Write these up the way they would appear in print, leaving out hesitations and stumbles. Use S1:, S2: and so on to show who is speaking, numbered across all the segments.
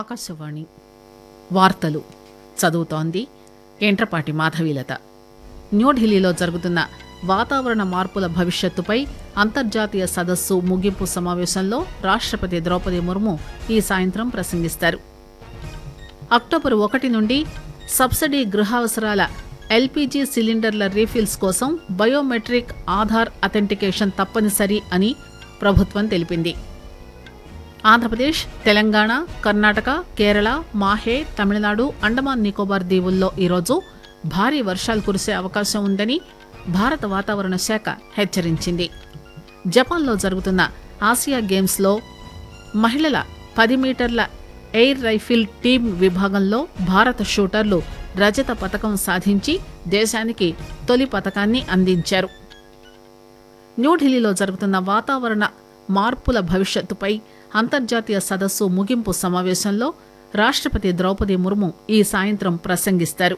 S1: ఆకాశవాణి వార్తలు చదువుతోంది ఎంట్రపాటి మాధవీలత. న్యూఢిల్లీలో జరుగుతున్న వాతావరణ మార్పుల భవిష్యత్తుపై అంతర్జాతీయ సదస్సు ముగింపు సమావేశంలో రాష్ట్రపతి ద్రౌపది ముర్ము ఈ సాయంత్రం ప్రసంగిస్తారు. అక్టోబర్ 1 నుండి సబ్సిడీ గృహావసరాల ఎల్పీజీ సిలిండర్ల రీఫిల్స్ కోసం బయోమెట్రిక్ ఆధార్ అథెంటికేషన్ తప్పనిసరి అని ప్రభుత్వం తెలిపింది. ఆంధ్రప్రదేశ్, తెలంగాణ, కర్ణాటక, కేరళ, మాహే, తమిళనాడు, అండమాన్ నికోబార్ దీవుల్లో ఈరోజు భారీ వర్షాలు కురిసే అవకాశం ఉందని భారత వాతావరణ శాఖ హెచ్చరించింది. జపాన్లో జరుగుతున్న ఆసియా గేమ్స్లో మహిళల 10 మీటర్ల ఎయిర్ రైఫిల్ టీం విభాగంలో భారత షూటర్లు రజత పతకం సాధించి దేశానికి తొలి పతకాన్ని అందించారు. న్యూఢిల్లీలో జరుగుతున్న వాతావరణ మార్పుల భవిష్యత్తుపై అంతర్జాతీయ సదస్సు ముగింపు సమావేశంలో రాష్ట్రపతి ద్రౌపది ముర్ము ఈ సాయంత్రం ప్రసంగిస్తారు.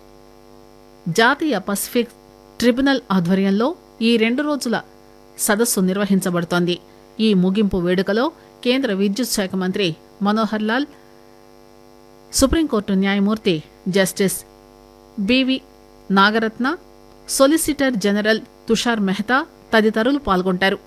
S1: జాతీయ పసిఫిక్ ట్రిబ్యునల్ ఆధ్వర్యంలో ఈ 2 రోజుల సదస్సు నిర్వహించబడుతోంది. ఈ ముగింపు వేడుకలో కేంద్ర విద్యుత్ శాఖ మంత్రి మనోహర్ లాల్, సుప్రీంకోర్టు న్యాయమూర్తి justice BV Nagaratna, solicitor general Tushar Mehta తదితరులు పాల్గొంటారు.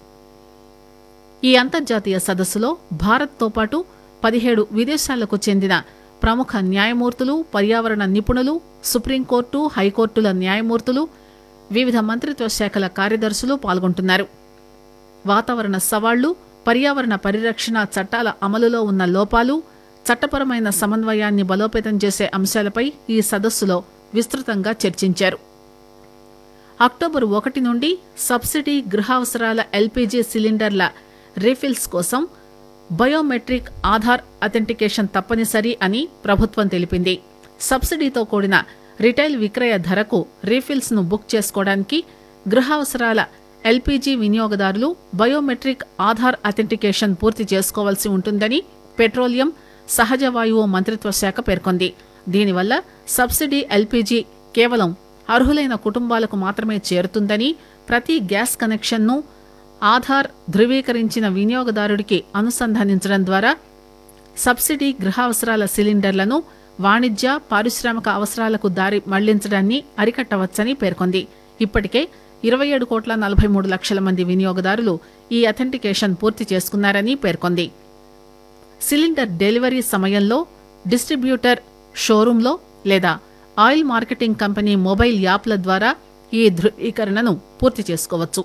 S1: ఈ అంతర్జాతీయ సదస్సులో భారత్తో పాటు 17 విదేశాలకు చెందిన ప్రముఖ న్యాయమూర్తులు, పర్యావరణ నిపుణులు, సుప్రీంకోర్టు, హైకోర్టుల న్యాయమూర్తులు, వివిధ మంత్రిత్వ శాఖల కార్యదర్శులు పాల్గొంటున్నారు. వాతావరణ సవాళ్లు, పర్యావరణ పరిరక్షణ చట్టాల అమలులో ఉన్న లోపాలు, చట్టపరమైన సమన్వయాన్ని బలోపేతం చేసే అంశాలపై ఈ సదస్సులో విస్తృతంగా చర్చించారు. అక్టోబర్ 1 నుండి సబ్సిడీ గృహావసరాల ఎల్పీజీ సిలిండర్ల రీఫిల్స్ కోసం బయోమెట్రిక్ ఆధార్ అథెంటికేషన్ తప్పనిసరి అని ప్రభుత్వం తెలిపింది. సబ్సిడీతో కూడిన రిటైల్ విక్రయ ధరకు రీఫిల్స్ ను బుక్ చేసుకోవడానికి గృహావసరాల ఎల్పీజీ వినియోగదారులు బయోమెట్రిక్ ఆధార్ అథెంటికేషన్ పూర్తి చేసుకోవాల్సి ఉంటుందని పెట్రోలియం, సహజ వాయువు మంత్రిత్వ శాఖ పేర్కొంది. దీనివల్ల సబ్సిడీ ఎల్పీజీ కేవలం అర్హులైన కుటుంబాలకు మాత్రమే చేరుతుందని, ప్రతి గ్యాస్ కనెక్షన్ను ఆధార్ ధృవీకరించిన వినియోగదారుడికి అనుసంధానించడం ద్వారా సబ్సిడీ గృహావసరాల సిలిండర్లను వాణిజ్య, పారిశ్రామిక అవసరాలకు దారి మళ్లించడాన్ని అరికట్టవచ్చని పేర్కొంది. ఇప్పటికే 27,43,00,000 మంది వినియోగదారులు ఈ అథెంటికేషన్ పూర్తి చేసుకున్నారని పేర్కొంది. సిలిండర్ డెలివరీ సమయంలో డిస్ట్రిబ్యూటర్ షోరూంలో లేదా ఆయిల్ మార్కెటింగ్ కంపెనీ మొబైల్ యాప్ల ద్వారా ఈ ధృవీకరణను పూర్తి చేసుకోవచ్చు.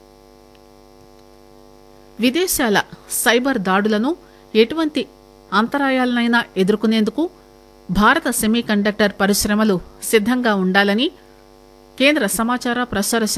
S1: విదేశాల సైబర్ దాడులను, ఎటువంటి అంతరాయాలనైనా ఎదుర్కొనేందుకు భారత సెమీ కండక్టర్ పరిశ్రమలు సిద్ధంగా ఉండాలని కేంద్ర సమాచార ప్రసార